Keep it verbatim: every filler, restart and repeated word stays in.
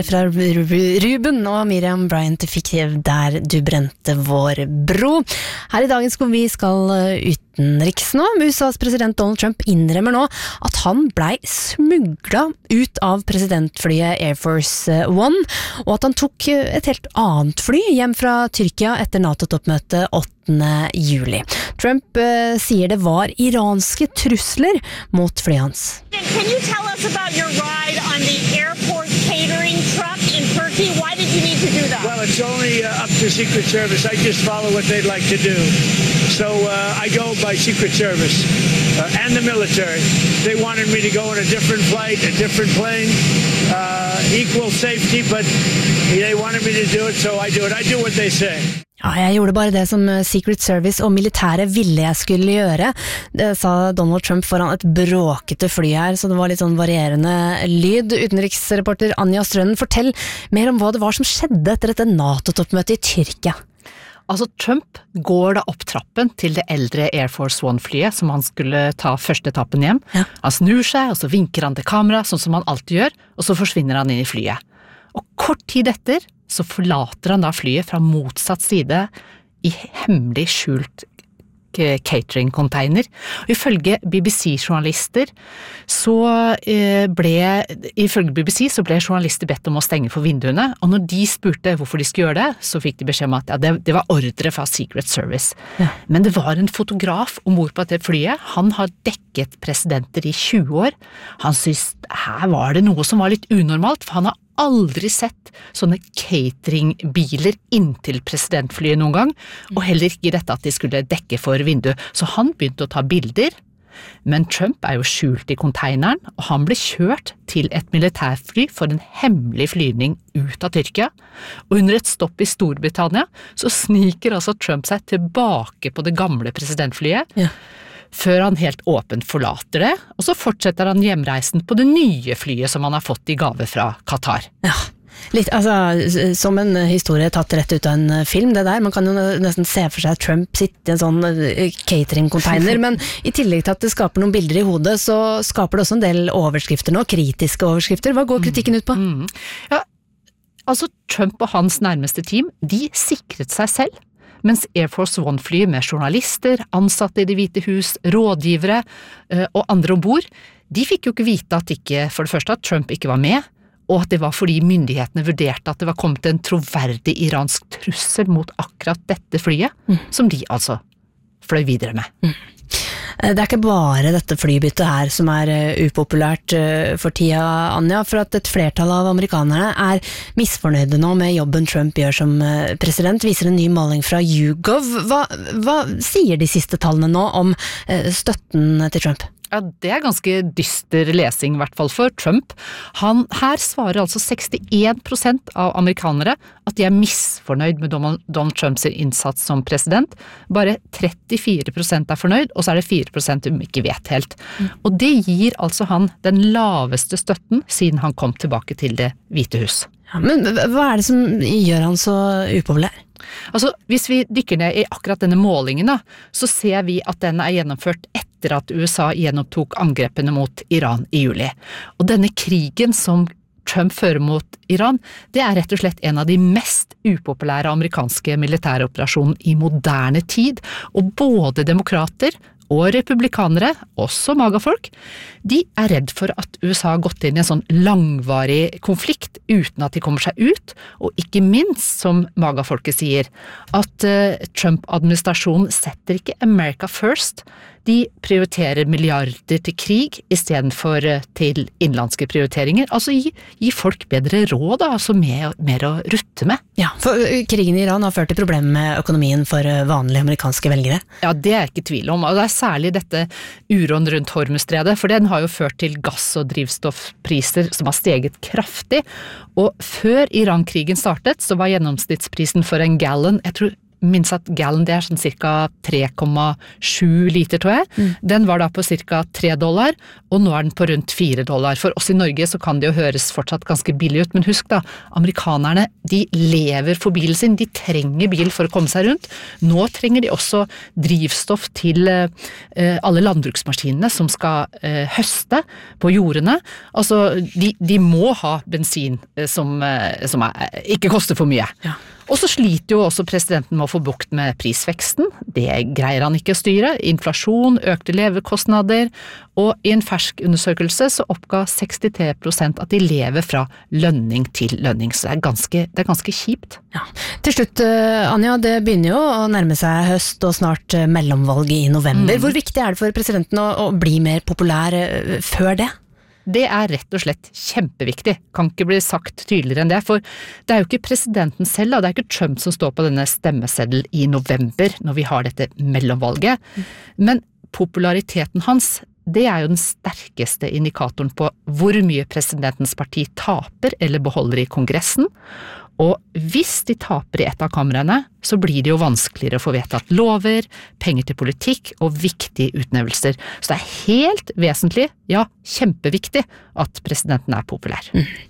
Fra Ruben og Miriam Bryant fikk Der du brente vår bro. Her i dagens Hvor vi skal utenriks nå. U S A's president Donald Trump innrømmer nå at han blei smuglet ut av presidentflyet Air Force One, og at han tok et helt annet fly hjem fra Tyrkia etter NATO-toppmøtet åttende juli. Trump uh, sier det var iranske trusler mot flyet hans. Can you tell us about your ride on the airport catering truck in Turkey? Why did you need to do that? Well, it's only uh, up to Secret Service. I just follow what they'd like to do. So uh, I go by Secret Service uh, and the military. They wanted me to go on a different flight, a different plane, uh, equal safety, but they wanted me to do it, so I do it. I do what they say. Ja, jeg gjorde bare det som Secret Service og militæret ville jeg skulle gjøre. Det sa Donald Trump foran et bråkete fly her, så det var litt sånn varierende lyd. Utenriksreporter Anja Strønnen, fortell mer om hva det var som skjedde etter dette NATO-toppmøtet i Tyrkia. Altså, Trump går da opp trappen til det eldre Air Force One-flyet som han skulle ta første etappen hjem. Ja. Han snur seg, og så vinker han til kamera, sånn som han alltid gjør, og så forsvinner han inn i flyet. Og kort tid etter så forlater han da flyet fra motsatt side i hemmelig skjult catering-container. Og ifølge B B C-journalister så ble, ifølge B B C så ble journalister bedt om å stenge for vinduene, og når de spurte hvorfor de skulle gjøre det, så fikk de beskjed om at ja, det, det var ordre fra Secret Service. Ja. Men det var en fotograf ombord på dette flyet. Han har dekket presidenter i tjue år. Han synes her var det noe som var litt unormalt, for han har aldri sett sånne cateringbiler inntil presidentflyet noen gang, og heller ikke dette at de skulle dekke for vindu. Så han begynte å ta bilder, men Trump er jo skjult i konteineren, og han ble kjørt til et militærfly for en hemmelig flyvning ut av Tyrkia. Og under et stopp i Storbritannia så sniker altså Trump seg tilbake på det gamle presidentflyet, ja. Før han helt åpent forlater det, og så fortsetter han hjemreisen på det nye flyet som han har fått i gave fra Qatar. Ja, litt, altså, som en historie tatt rett ut av en film, det der. Man kan jo nesten se for seg at Trump sitter i en sånn catering-container, men i tillegg til at det skaper noen bilder i hodet, så skaper det også en del overskrifter nå, kritiske overskrifter. Hva går kritikken ut på? Mm. Ja, altså Trump og hans nærmeste team, de sikret seg selv, mens Air Force One-fly med journalister, ansatte i Det hvite hus, rådgivere og andre ombord, de fikk jo ikke vite at ikke, for det første at Trump ikke var med, og at det var fordi myndighetene vurderte at det var kommet en troverdig iransk trussel mot akkurat dette flyet, mm. som de altså fløy videre med. Mm. Det er ikke bare dette flybyttet her som er upopulært for tida, Anja, for at et flertall av amerikanerne er misfornøyde nå med jobben Trump gjør som president, viser en ny måling fra YouGov. Hva, hva sier de siste tallene nå om støtten til Trump? Ja, det er ganske dyster lesing, i hvert fall for Trump. Han, her svarer altså sekstien prosent av amerikanere at de er misfornøyd med Donald, Donald Trumps innsats som president. Bare trettifire prosent er fornøyd, og så er det fire prosent som ikke vet helt. Mm. Og det gir altså han den laveste støtten siden han kom tilbake til Det hvite hus. Ja, men hva er det som gjør han så upopulær? Altså, hvis vi dykker ned i akkurat denne målingen da, så ser vi at den er gjennomført etter at U S A gjenopptok angrepene mot Iran i juli. Og denne krigen som Trump fører mot Iran, det er rett og slett en av de mest upopulære amerikanske militære operasjoner i moderne tid, og både demokrater og republikanere, også magafolk, de er redd for at U S A har gått inn i en sånn langvarig konflikt uten at de kommer seg ut, og ikke minst, som magafolket sier, at uh, Trump-administrasjonen setter ikke America first, de prioriterer milliarder til krig i stedet for til innenlandske prioriteringer, altså gi, gi folk bedre råd, da, altså mer, mer å rutte med. Ja, for krigen i Iran har ført til problemer med økonomien for vanlige amerikanske velgere. Ja, det er ikke tvil om, og det er særlig dette uroen rundt Hormuzstredet, for den har jo ført til gass- og drivstoffpriser som har steget kraftig, og før Iran-krigen startet, så var gjennomsnittsprisen for en gallon, jeg tror minnes at gallon det er sånn cirka tre komma sju liter, tror jeg. Mm. Den var da på cirka tre dollar, og nå er den på rundt fire dollar. For oss i Norge så kan det jo høres fortsatt ganske billig ut, men husk da, amerikanerne, de lever for bilen sin, de trenger bil for å komme seg rundt. Nå trenger de også drivstoff til eh, alle landbruksmaskinene som skal eh, høste på jordene. Altså, de, de må ha bensin eh, som, eh, som er, ikke koster for mye. Ja. Og så sliter jo også presidenten med å få bukt med prisveksten. Det greier han ikke å styre. Inflasjon, økte levekostnader, og i en fersk undersøkelse så oppga sekstitre prosent at de lever fra lønning til lønning. Så det er ganske, det er ganske kjipt. Ja. Til slutt, Anja, det begynner jo å nærme seg høst og snart mellomvalget i november. Mm. Hvor viktig er det for presidenten å, å bli mer populær før det? Det er rett og slett kjempeviktig, kan ikke bli sagt tydeligere enn det, for det er jo ikke presidenten selv, og det er ikke Trump som står på denne stemmeseddel i november når vi har dette mellomvalget, men populariteten hans, det er jo den sterkeste indikatoren på hvor mye presidentens parti taper eller beholder i kongressen, og hvis de taper i et av kamrene, så blir det jo vanskeligere å få vedtatt lover, penger til politikk og viktige utnevnelser. Så det er helt vesentlig, ja, kjempeviktig at presidenten er populær. Mm.